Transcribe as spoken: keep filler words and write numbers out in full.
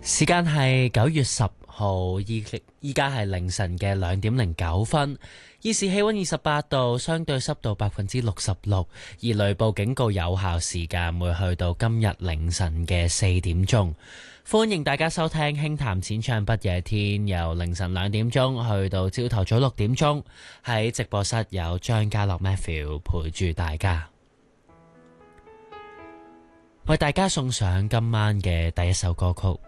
時間係九月十號，依依家係凌晨嘅兩點零九分，現時氣溫二十八度，相對濕度百分之六十六，而雷暴警告有效時間會去到今日凌晨嘅四點鐘。歡迎大家收聽輕談淺唱不夜天，由凌晨兩點鐘去到朝頭早六點鐘，喺直播室有張家樂 Matthew 陪住大家，為大家送上今晚嘅第一首歌曲。